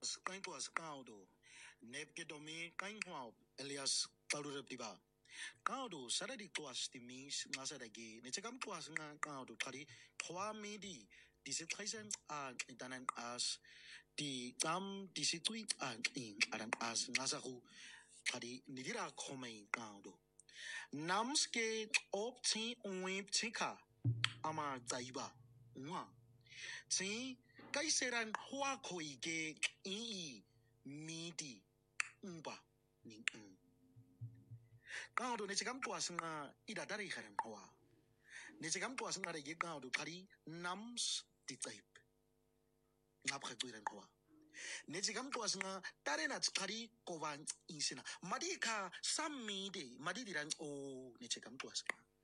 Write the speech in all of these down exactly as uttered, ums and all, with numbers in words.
tuas kain tuas kau do nep ke domi kain huau Elias talu tiba kau do sada di tuas di mis ngasa dagi ne cekam tuas nga kau do tadi thwa mi di di se thaisen a itanan as di tam di se tui a in aran as ngasa hu tadi nidira khomai kau do namske op thi wip thika ama zaiba wa thi kaiseran hua khoi ke i mi di umba ning um kau do ne cekam tuas nga ida dari kharan hua ne cekam tuas nga de kau do tadi nams di taip ngap khatuiran hua ne cekam tuas nga tarena tari kovan insina madi ka sammi de madi diran o ne cekam tuas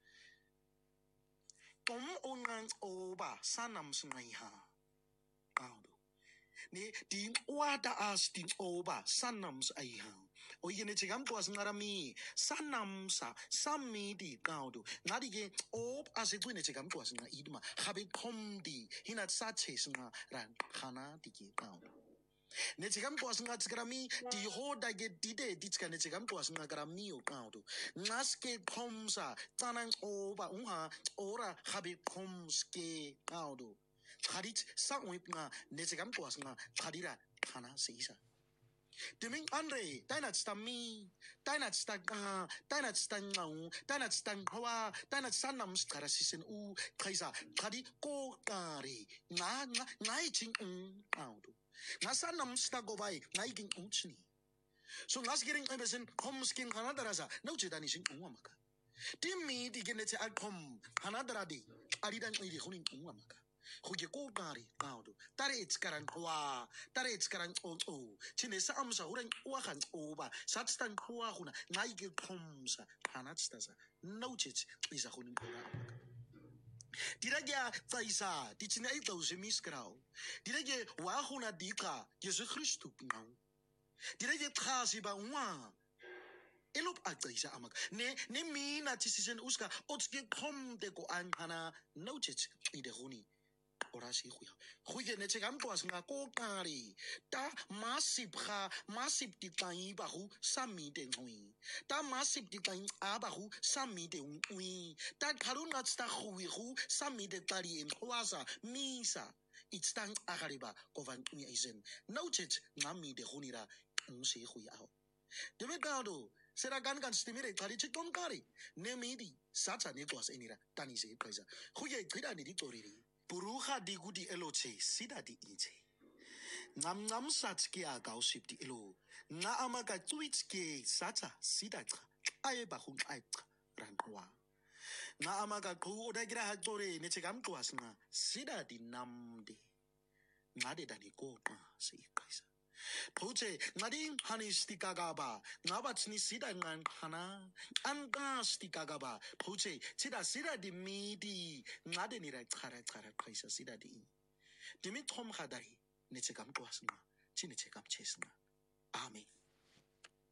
tom ongan o ba sanam sungai ha kau do ne din wada as din o ba sanams ai ha o yene cekam tuas ngarami sanam sa sammi di kau do ngadi ke op as itu ne cekam tuas nga idma habe kom di hinat sa ches nga ran khana di ke kau ne cekam tuas nga tsakrami di hoda ge dide ditska ne cekam tuas nga grami o kau do ngaske komsa tanan o ba unha ora habe komske kau do charit sa uip nga ne cekam tuas nga charira khana seisa Deming andre, tainat stami, tainat stanga, tainat stangau, tainat stanghawa, tainat sanam starasisin u, kaisa, kadi ko kari, nga nga ngai ching un audu. Nga sanam stagobai, ngai ging uchni. So ngas giring ebesin komskin hanadarasa, nauchidani sing umamaka. Timmi di genete alkom hanadaradi, aridan iri hunin umamaka. Huye ko gari kaudu tare itskaran wa tare itskaran o o chine sa amsa huran wakan oba satstan kwa huna naige komsa hanatstasa no chich isa hunin ora dirage tsaisa tichine ai tawse miskrao dirage wa huna dika Yesu Christu pingau dirage khasi ba wa elop atsaisa amak ne ne mina tisisen uska otske kom de ko anhana no chich ide huni orasi huya huye ne cekam tuas nga ko kari ta masip kha masip di tai ba hu sami de ngui ta masip di tai a ba hu sami de ngui ta tharun nga sta hui hu sami de tari in huasa misa it's tang agariba kovan ni isen noted ngami de hunira unsi hui ao de me gado sera gan gan stimire tari chekon kari ne midi sacha ne tuas enira tani se kaisa huye grida ni di toriri Buruha di gudi eloche sida di inche. Ngam ngam satske a gausip di elo. Nga amaga tuitske sata sida tra. Aye bahung aye tra ranwa. Nga amaga ku odagira hatore nechegam tuas nga sida di namde. Nga de dani ko pa se ikaisa. Poche ngadi hani stikagaba ngabatsni sida ngan hana anga stikagaba poche sida sida di midi ngade ni ra chara chara kaisa sida di dimi thom khadai ne chekam tuasna chine chekam chesna amen